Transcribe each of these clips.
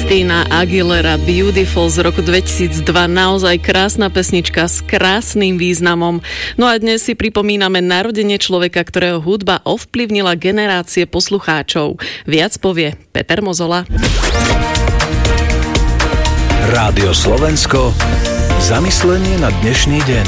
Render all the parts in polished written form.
Christina Aguilera Beautiful z roku 2002. Naozaj krásna pesnička s krásnym významom. No a dnes si pripomíname narodenie človeka, ktorého hudba ovplyvnila generácie poslucháčov. Viac povie Peter Mozola. Rádio Slovensko. Zamyslenie na dnešný deň.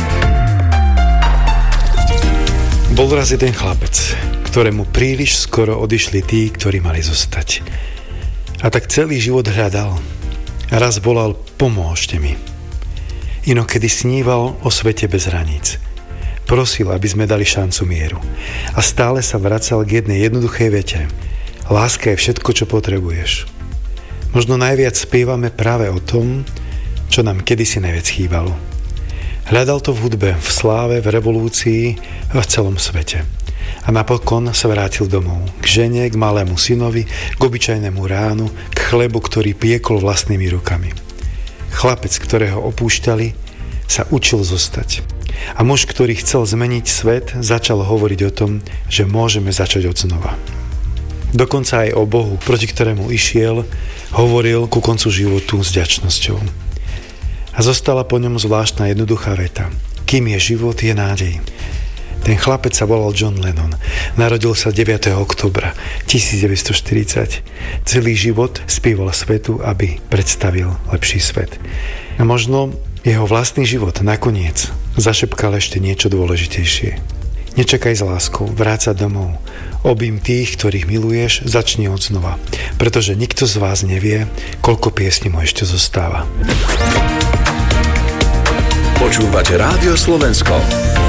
Bol raz jeden chlapec, ktorému príliš skoro odišli tí, ktorí mali zostať. A tak celý život hľadal. A raz volal: pomôžte mi. Inokedy sníval o svete bez hraníc. Prosil, aby sme dali šancu mieru. A stále sa vracal k jednej jednoduchej vete: láska je všetko, čo potrebuješ. Možno najviac spievame práve o tom, čo nám kedysi najviac chýbalo. Hľadal to v hudbe, v sláve, v revolúcii a v celom svete. A napokon sa vrátil domov, k žene, k malému synovi, k obyčajnému ránu, k chlebu, ktorý piekol vlastnými rukami. Chlapec, ktorého opúšťali, sa učil zostať. A muž, ktorý chcel zmeniť svet, začal hovoriť o tom, že môžeme začať odznova. Dokonca aj o Bohu, proti ktorému išiel, hovoril ku koncu životu s vďačnosťou. A zostala po ňom zvláštna jednoduchá veta: kým je život, je nádej. Ten chlapec sa volal John Lennon. Narodil sa 9. októbra 1940. Celý život spieval svetu, aby predstavil lepší svet. A možno jeho vlastný život nakoniec zašepkal ešte niečo dôležitejšie. Nečakaj s láskou, vráť sa domov. Objím tých, ktorých miluješ, začni od znova. Pretože nikto z vás nevie, koľko piesní mu ešte zostáva. Počúvate Rádio Slovensko.